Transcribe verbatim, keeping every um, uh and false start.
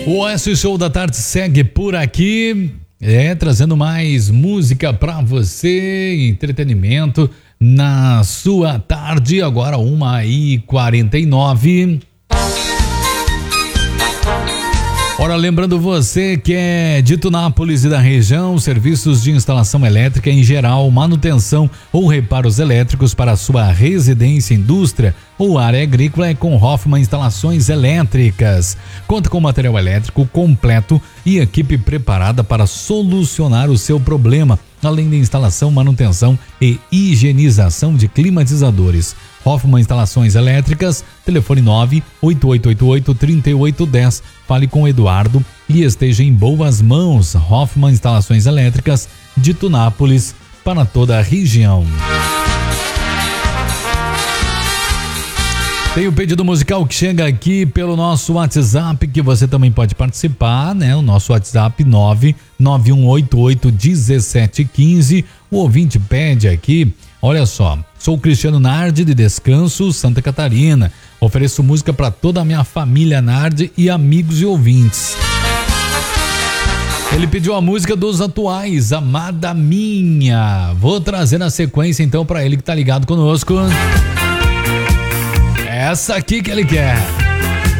O S Show da Tarde segue por aqui, é, trazendo mais música pra você, entretenimento na sua tarde, agora uma e quarenta e nove. Ora, lembrando você que é de Tunápolis e da região, serviços de instalação elétrica em geral, manutenção ou reparos elétricos para sua residência, indústria ou área agrícola é com Hoffman Instalações Elétricas. Conta com material elétrico completo e equipe preparada para solucionar o seu problema, além de instalação, manutenção e higienização de climatizadores. Hoffman Instalações Elétricas, telefone nove oito oito oito oito, três oito um zero. Fale com o Eduardo e esteja em boas mãos. Hoffman Instalações Elétricas de Tunápolis para toda a região. Tem o pedido musical que chega aqui pelo nosso WhatsApp, que você também pode participar, né? O nosso WhatsApp nove nove um oito oito um sete um cinco. O ouvinte pede aqui, olha só, sou Cristiano Nardi de Descanso, Santa Catarina. Ofereço música para toda a minha família Nardi e amigos e ouvintes. Ele pediu a música dos atuais, Amada Minha. Vou trazer na sequência então para ele que tá ligado conosco. Essa aqui que ele quer.